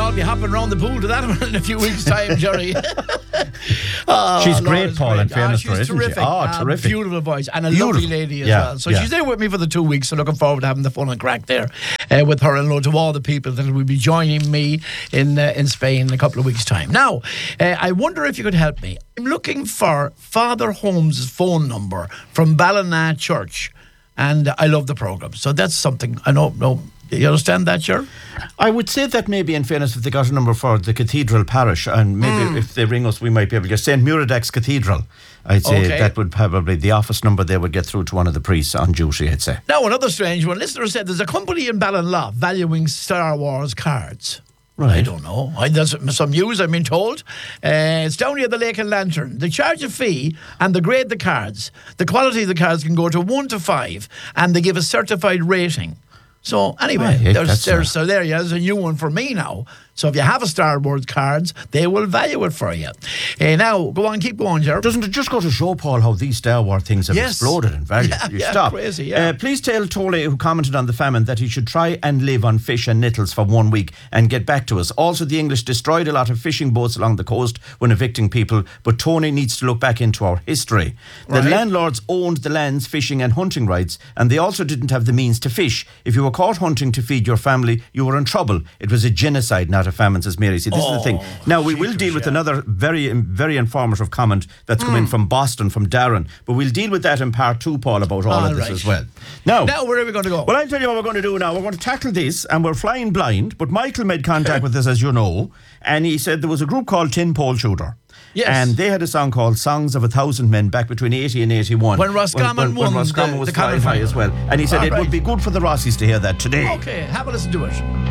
I'll be hopping around the pool to that one in a few weeks' time, Jerry. She's great, Paul, in fairness to her, she's isn't she? terrific. Terrific. Beautiful voice and a lovely lady as well. So she's there with me for the 2 weeks, so looking forward to having the fun and crack there with her, and to all the people that will be joining me in Spain in a couple of weeks' time. Now, I wonder if you could help me. I'm looking for Father Holmes' phone number from Ballina Church, and I love the programme. So that's something I don't know. You understand that, sure? I would say that maybe, in fairness, if they got a number for the Cathedral Parish, and maybe if they ring us, we might be able to get St. Muradax Cathedral. I'd say that would probably the office number. They would get through to one of the priests on duty, I'd say. Now, another strange one. Listener said there's a company in Ballinlough valuing Star Wars cards. Right. I don't know. There's some news, I've been told. It's down near the Lake and Lantern. They charge a fee and they grade the cards. The quality of the cards can go to 1 to 5, and they give a certified rating. So anyway, there's a new one for me now. So if you have a Star Wars cards, they will value it for you. Now, go on, keep going, Gerard. Doesn't it just go to show, Paul, how these Star Wars things have exploded in value? Stop. Crazy, Please tell Tole, who commented on the famine, that he should try and live on fish and nettles for 1 week and get back to us. Also, the English destroyed a lot of fishing boats along the coast when evicting people, but Tony needs to look back into our history. The landlords owned the land's fishing and hunting rights, and they also didn't have the means to fish. If you were caught hunting to feed your family, you were in trouble. It was a genocide, not a famine, says Mary. See, this is the thing. Now, we will deal with another very, very informative comment that's come in from Boston, from Darren, but we'll deal with that in part 2, Paul, about all of this as well. Now, where are we going to go? Well, I'll tell you what we're going to do now. We're going to tackle this, and we're flying blind, but Michael made contact with us, as you know, and he said there was a group called Tin Pole Shooter. Yes. And they had a song called Songs of 1,000 Men back between 80 and 81. When Roscommon won Roscommon was the flying high as well. And he said it would be good for the Rossies to hear that today. Okay, have a listen to it.